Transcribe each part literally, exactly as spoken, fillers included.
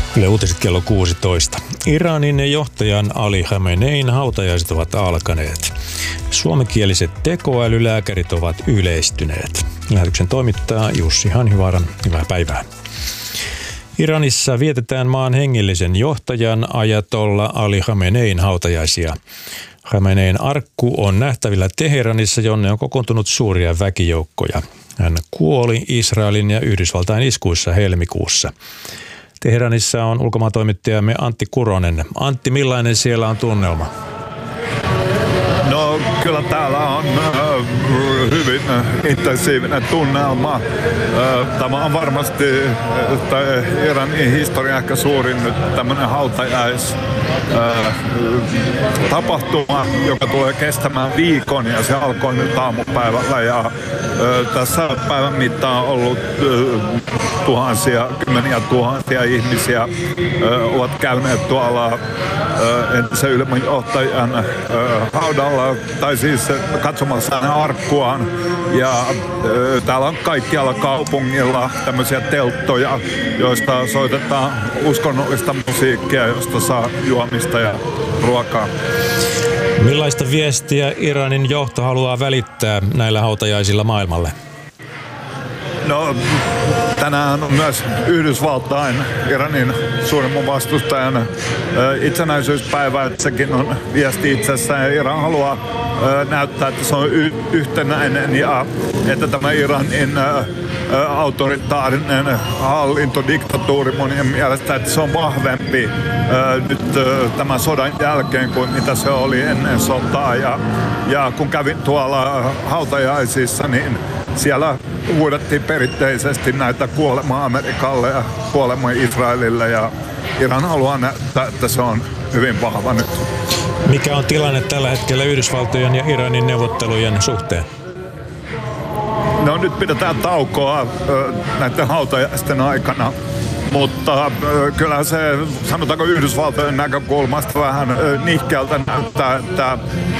Yle Uutiset kello kuusitoista. Iranin johtajan Ali Khamenein hautajaiset ovat alkaneet. Suomenkieliset tekoälylääkärit ovat yleistyneet. Lähetyksen toimittaa Jussi Hanhivaaran. Hyvää päivää. Iranissa vietetään maan hengellisen johtajan ajatolla Ali Khamenein hautajaisia. Khamenein arkku on nähtävillä Teheranissa, jonne on kokoontunut suuria väkijoukkoja. Hän kuoli Israelin ja Yhdysvaltain iskuissa helmikuussa. Teheranissa on ulkomaantoimittajamme Antti Kuronen. Antti, millainen siellä on tunnelma? No kyllä täällä on äh, hyvin äh, intensiivinen tunnelma. Äh, tämä on varmasti äh, Iranin historian ehkä suurin nyt tämmöinen hautajais äh, tapahtuma, joka tulee kestämään viikon, ja se alkoi nyt aamupäivällä, ja äh, tässä päivän mittaan on ollut äh, tuhansia, kymmeniä tuhansia ihmisiä äh, ovat käyneet tuolla äh, entisen ylimmänjohtajan äh, haudalla, tai siis katsomassa hänen arkkuaan. Ja äh, täällä on kaikkialla kaupungilla tämmöisiä telttoja, joista soitetaan uskonnollista musiikkia, josta saa juomista ja ruokaa. Millaista viestiä Iranin johto haluaa välittää näillä hautajaisilla maailmalle? No, tänään on myös Yhdysvaltain, Iranin suurimman vastustajan itsenäisyyspäivä, että sekin on viesti itsessään. Iran haluaa näyttää, että se on y- yhtenäinen ja että tämä Iranin autoritaarinen hallintodiktatuuri monien mielestä, että se on vahvempi nyt tämän sodan jälkeen kuin mitä se oli ennen sotaa. Ja, ja kun kävin tuolla hautajaisissa, niin siellä huudettiin perinteisesti näitä kuolema Amerikalle ja kuolema Israelille, ja Iran haluaa näyttää, että se on hyvin vahva nyt. Mikä on tilanne tällä hetkellä Yhdysvaltojen ja Iranin neuvottelujen suhteen? No nyt pidetään taukoa näiden hautajaisten aikana, mutta kyllä se, sanotaanko Yhdysvaltojen näkökulmasta vähän nihkeältä näyttää, että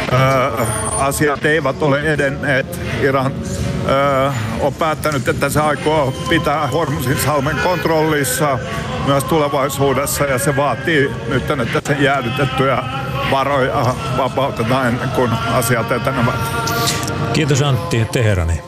asiat eivät ole edenneet. Iran on päättänyt, että se aikoo pitää Hormuzin-salmen kontrollissa myös tulevaisuudessa, ja se vaatii nyt, että sen jäädytettyjä varoja vapautetaan ennen kuin asiat etenevät. Kiitos Antti, Teherani.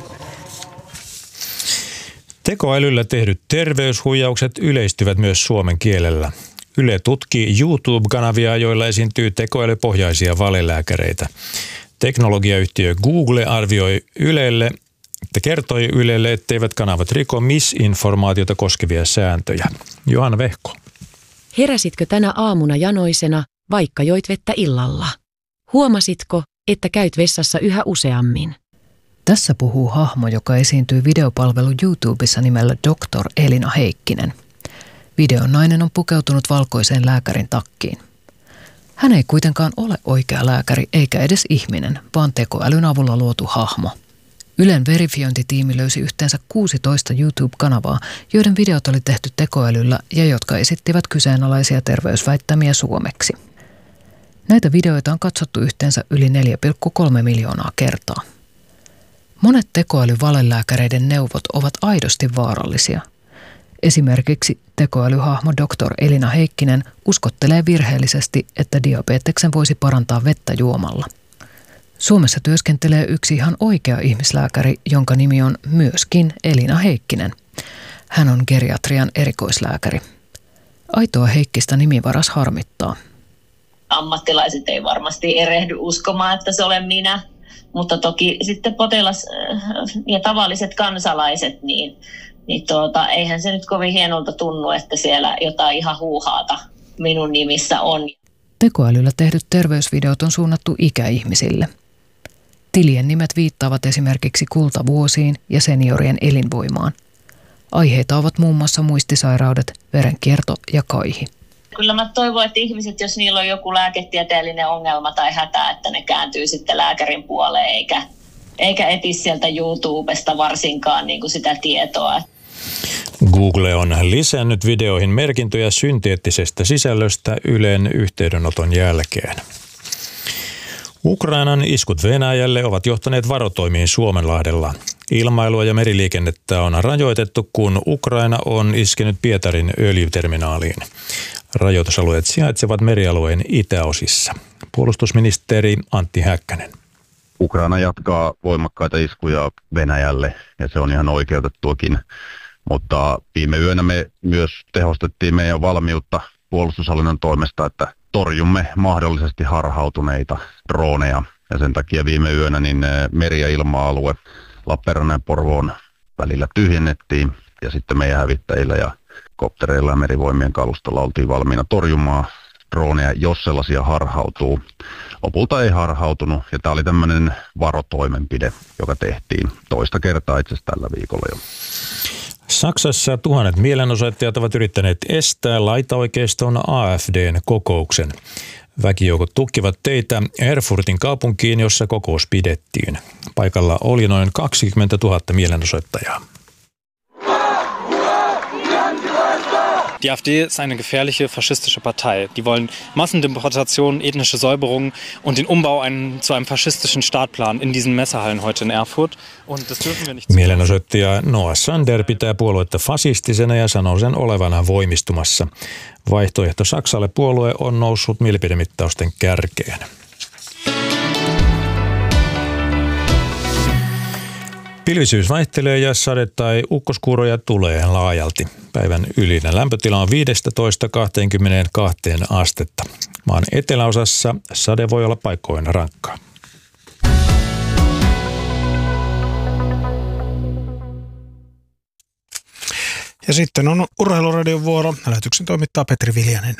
Tekoälyllä tehdyt terveyshuijaukset yleistyvät myös suomen kielellä. Yle tutkii YouTube-kanavia, joilla esiintyy tekoälypohjaisia valelääkäreitä. Teknologiayhtiö Google arvioi Ylelle, että kertoi Ylelle, etteivät kanavat riko misinformaatiota koskevia sääntöjä. Johanna Vehko. Heräsitkö tänä aamuna janoisena, vaikka joit vettä illalla? Huomasitko, että käyt vessassa yhä useammin? Tässä puhuu hahmo, joka esiintyy videopalvelu YouTubessa nimellä doktor Elina Heikkinen. Videon nainen on pukeutunut valkoiseen lääkärin takkiin. Hän ei kuitenkaan ole oikea lääkäri eikä edes ihminen, vaan tekoälyn avulla luotu hahmo. Ylen verifiointitiimi löysi yhteensä kuusitoista YouTube-kanavaa, joiden videot oli tehty tekoälyllä ja jotka esittivät kyseenalaisia terveysväittämiä suomeksi. Näitä videoita on katsottu yhteensä yli neljä pilkku kolme miljoonaa kertaa. Monet tekoälyvalelääkäreiden neuvot ovat aidosti vaarallisia. Esimerkiksi tekoälyhahmo doktor Elina Heikkinen uskottelee virheellisesti, että diabeteksen voisi parantaa vettä juomalla. Suomessa työskentelee yksi ihan oikea ihmislääkäri, jonka nimi on myöskin Elina Heikkinen. Hän on geriatrian erikoislääkäri. Aitoa Heikkistä nimivaras harmittaa. Ammattilaiset ei varmasti erehdy uskomaan, että se olen minä. Mutta toki sitten potilas ja tavalliset kansalaiset, niin, niin tuota, eihän se nyt kovin hienolta tunnu, että siellä jotain ihan huuhaata minun nimissä on. Tekoälyllä tehdyt terveysvideot on suunnattu ikäihmisille. Tilien nimet viittaavat esimerkiksi kultavuosiin ja seniorien elinvoimaan. Aiheita ovat muun muassa muistisairaudet, verenkierto ja kaihi. Kyllä mä toivon, että ihmiset, jos niillä on joku lääketieteellinen ongelma tai hätä, että ne kääntyy sitten lääkärin puoleen, eikä, eikä eti sieltä YouTubesta varsinkaan niin kuin sitä tietoa. Google on lisännyt videoihin merkintöjä synteettisestä sisällöstä Ylen yhteydenoton jälkeen. Ukrainan iskut Venäjälle ovat johtaneet varotoimiin Suomenlahdella. Ilmailua ja meriliikennettä on rajoitettu, kun Ukraina on iskenyt Pietarin öljyterminaaliin. Rajoitusalueet sijaitsevat merialueen itäosissa. Puolustusministeri Antti Häkkänen. Ukraina jatkaa voimakkaita iskuja Venäjälle ja se on ihan oikeutettuakin, mutta viime yönä me myös tehostettiin meidän valmiutta puolustushallinnon toimesta, että torjumme mahdollisesti harhautuneita droneja ja sen takia viime yönä niin meri- ja ilma-alue Lappeenrannan ja Porvoon välillä tyhjennettiin ja sitten meidän hävittäjillä ja koptereilla ja merivoimien kalustolla oltiin valmiina torjumaan droneja, jos sellaisia harhautuu. Lopulta ei harhautunut ja tämä oli tämmöinen varotoimenpide, joka tehtiin toista kertaa itse asiassa tällä viikolla jo. Saksassa tuhannet mielenosoittajat ovat yrittäneet estää laitaoikeiston A F D:n kokouksen. Väkijoukot tukkivat teitä Erfurtin kaupunkiin, jossa kokous pidettiin. Paikalla oli noin kaksikymmentätuhatta mielenosoittajaa. Die A F D ist eine gefährliche faschistische Partei. Die wollen Massendeportation, ethnische Säuberung und den Umbau ein, zu einem faschistischen Staatplan in diesen Messehallen heute in Erfurt. Und das dürfen wir nicht. Mielenosoittaja Noah Sander pitää puoluetta fasistisena ja sanoo sen olevana voimistumassa. Vaihtoehto Saksalle puolue on noussut mielipidemittausten kärkeen. Pilvisyys vaihtelee ja sade- tai ukkoskuuroja tulee laajalti. Päivän ylinen lämpötila on viisitoista kaksikymmentäkaksi astetta. Maan eteläosassa sade voi olla paikkoin rankkaa. Ja sitten on Urheiluradion vuoro. Lähetyksen toimittaa Petri Viljanen.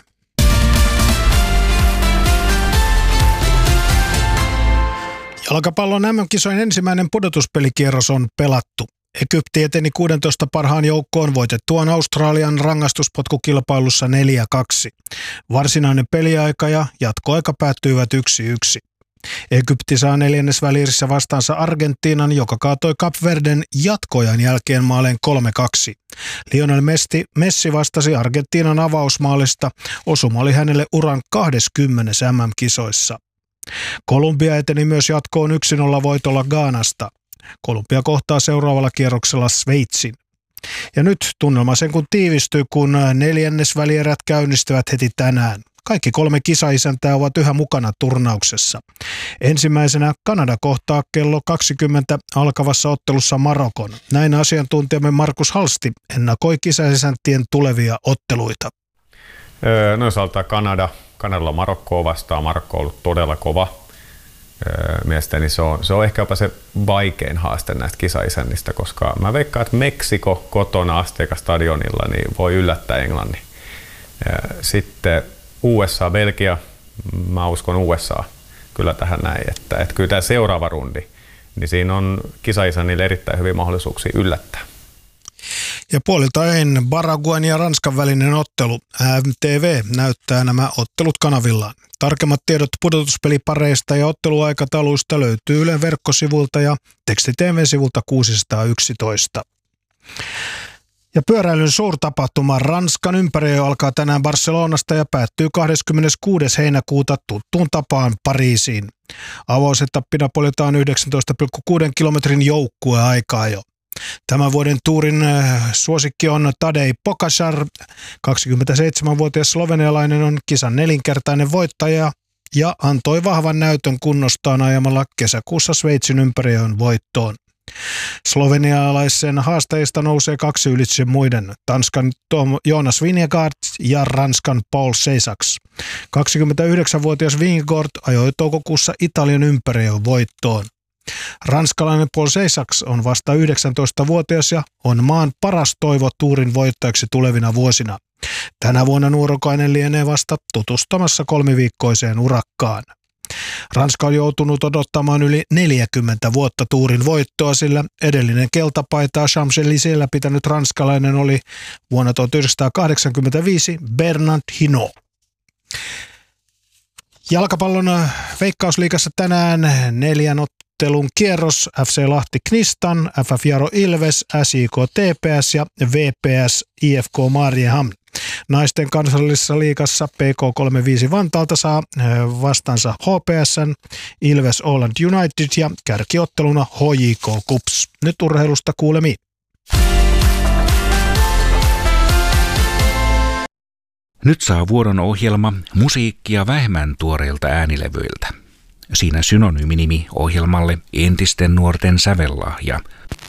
Jalkapallon M M-kisojen ensimmäinen pudotuspelikierros on pelattu. Egypti eteni kuusitoista parhaan joukkoon voitettuaan Australian rangaistuspotkukilpailussa neljä kaksi. Varsinainen peliaika ja jatkoaika päättyivät yksi yksi. Egypti saa neljännesvälierissä vastaansa Argentiinan, joka kaatoi Kap Verden jatkoajan jälkeen maaleen kolme kaksi. Lionel Messi, Messi vastasi Argentiinan avausmaalista. Osuma oli hänelle uran kaksikymmentä M M-kisoissa. Kolumbia eteni myös jatkoon yksi nolla voitolla Ghanasta. Kolumbia kohtaa seuraavalla kierroksella Sveitsin. Ja nyt tunnelma sen kun tiivistyy, kun neljännesvälierät käynnistyvät heti tänään. Kaikki kolme kisaisäntää ovat yhä mukana turnauksessa. Ensimmäisenä Kanada kohtaa kello kaksikymmentä alkavassa ottelussa Marokon. Näin asiantuntijamme Markus Halsti ennakoi kisaisäntien tulevia otteluita. Öö, no jos aloittaa Kanada. Kanadalla Marokkoa vastaan. Marokko on ollut todella kova. Öö, mielestäni se on, se on ehkä jopa se vaikein haaste näistä kisaisännistä, koska mä veikkaan, että Meksiko kotona Azteca-stadionilla niin voi yllättää Englannin. Öö, sitten U S A, Belgia, mä uskon U S A kyllä tähän näin, että, että kyllä tämä seuraava rundi, niin siinä on kisaisännille erittäin hyviä mahdollisuuksia yllättää. Ja puoliltain Paraguayn ja Ranskan välinen ottelu. M T V näyttää nämä ottelut kanavillaan. Tarkemmat tiedot pudotuspelipareista ja otteluaikatauluista löytyy Ylen verkkosivulta ja teksti T V-sivulta kuusisataayksitoista. Ja pyöräilyn suurtapahtuma Ranskan ympäriö alkaa tänään Barcelonasta ja päättyy kahdeskymmeneskuudes heinäkuuta tuttuun tapaan Pariisiin. Avausettappina poljetaan yhdeksäntoista pilkku kuusi kilometrin joukkueaikaa jo. Tämän vuoden tuurin suosikki on Tadej Pogačar. kaksikymmentäseitsemänvuotias slovenialainen on kisan nelinkertainen voittaja ja antoi vahvan näytön kunnostaan ajamalla kesäkuussa Sveitsin ympäriön voittoon. Slovenialaisen haastajista nousee kaksi ylitse muiden, Tanskan Tom Jonas Vingegaard ja Ranskan Paul Seisax. kaksikymmentäyhdeksänvuotias Vingegaard ajoi toukokuussa Italian ympäriön voittoon. Ranskalainen Paul Seisax on vasta yhdeksäntoistavuotias ja on maan paras toivo tuurin voittajaksi tulevina vuosina. Tänä vuonna nuorukainen lienee vasta tutustumassa kolmiviikkoiseen urakkaan. Ranska on joutunut odottamaan yli neljäkymmentä vuotta tuurin voittoa, sillä edellinen keltapaitaa Champs-Élysées pitänyt ranskalainen oli vuonna tuhatyhdeksänsataakahdeksankymmentäviisi Bernard Hinault. Jalkapallon Veikkausliigassa tänään neljän ottelun kierros: F C Lahti Knistan, F F Jaro Ilves, S I K T P S ja V P S I F K Mariehamn. Naisten kansallisessa liigassa P K kolmekymmentäviisi Vantaalta saa vastansa H P S:n, Ilves Åland United ja kärkiotteluna H J K KuPS. Nyt urheilusta kuulemiin. Nyt saa vuoron ohjelma musiikkia vähemmän tuoreilta äänilevyiltä. Siinä synonyyminimi ohjelmalle entisten nuorten sävellahja.